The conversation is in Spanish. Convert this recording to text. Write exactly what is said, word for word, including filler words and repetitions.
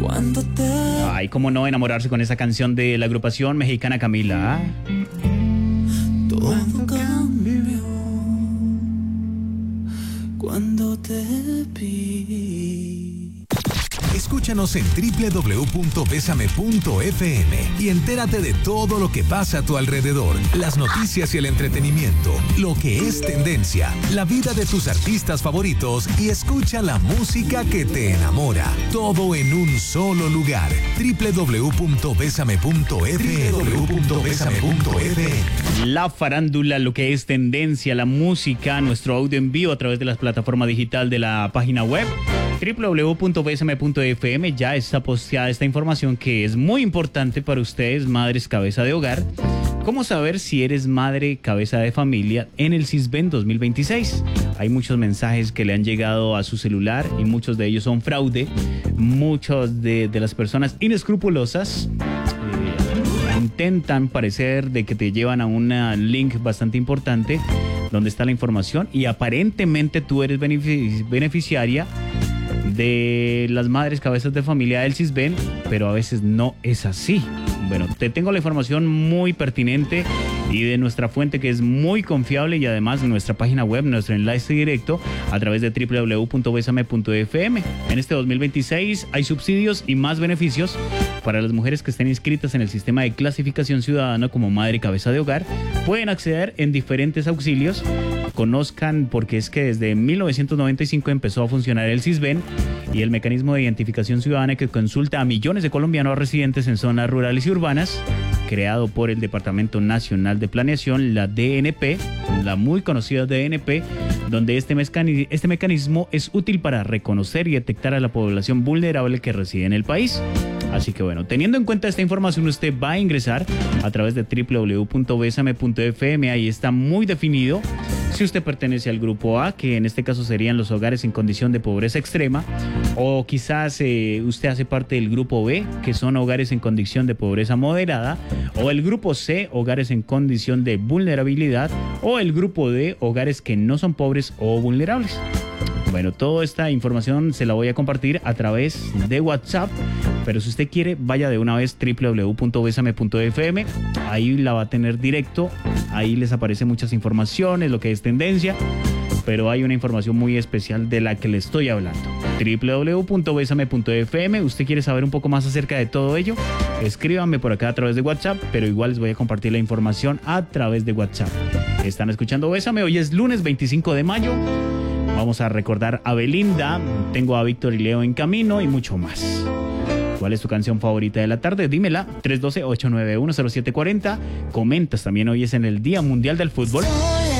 Cuando te... Ay, cómo no enamorarse con esa canción de la agrupación mexicana Camila. Todo cambió cuando te vi. Escúchanos en doble u doble u doble u punto besame punto efe eme y entérate de todo lo que pasa a tu alrededor, las noticias y el entretenimiento, lo que es tendencia, la vida de tus artistas favoritos y escucha la música que te enamora. Todo en un solo lugar. doble u doble u doble u punto besame punto efe eme. doble u doble u doble u punto besame punto efe eme. La farándula, lo que es tendencia, la música, nuestro audio en vivo a través de la plataforma digital de la página web doble u doble u doble u punto besame punto efe eme. Ya está posteada esta información que es muy importante para ustedes, madres cabeza de hogar. ¿Cómo saber si eres madre cabeza de familia en el Sisbén dos mil veintiséis? Hay muchos mensajes que le han llegado a su celular y muchos de ellos son fraude. Muchos de, de las personas inescrupulosas eh, intentan parecer de que te llevan a un link bastante importante donde está la información y aparentemente tú eres benefic- beneficiaria de las madres cabezas de familia del Sisbén, pero a veces no es así. Bueno, te tengo la información muy pertinente y de nuestra fuente que es muy confiable y además de nuestra página web, nuestro enlace directo a través de doble u doble u doble u punto besame punto efe eme. En este dos mil veintiséis hay subsidios y más beneficios para las mujeres que estén inscritas en el sistema de clasificación ciudadana como madre cabeza de hogar. Pueden acceder en diferentes auxilios. Conozcan, porque es que desde mil novecientos noventa y cinco empezó a funcionar el Sisbén y el mecanismo de identificación ciudadana que consulta a millones de colombianos residentes en zonas rurales y urbanas, creado por el Departamento Nacional de Planeación, la D N P, la muy conocida D N P, donde este, mecani- este mecanismo es útil para reconocer y detectar a la población vulnerable que reside en el país. Así que bueno, teniendo en cuenta esta información, usted va a ingresar a través de doble u doble u doble u punto besame punto efe eme. Ahí está muy definido si usted pertenece al grupo A, que en este caso serían los hogares en condición de pobreza extrema, o quizás eh, usted hace parte del grupo B, que son hogares en condición de pobreza moderada, o el grupo C, hogares en condición de vulnerabilidad, o el grupo D, hogares que no son pobres o vulnerables. Bueno, toda esta información se la voy a compartir a través de WhatsApp, pero si usted quiere, vaya de una vez doble u doble u doble u punto besame punto efe eme, ahí la va a tener directo, ahí les aparece muchas informaciones, lo que es tendencia, pero hay una información muy especial de la que le estoy hablando. doble u doble u doble u punto besame punto efe eme, ¿usted quiere saber un poco más acerca de todo ello? Escríbanme por acá a través de WhatsApp, pero igual les voy a compartir la información a través de WhatsApp. Están escuchando Bésame, hoy es lunes veinticinco de mayo. Vamos a recordar a Belinda, tengo a Víctor y Leo en camino y mucho más. ¿Cuál es tu canción favorita de la tarde? Dímela, tres uno dos, ocho nueve uno, cero siete cuatro cero. Comentas también, hoy es en el Día Mundial del Fútbol.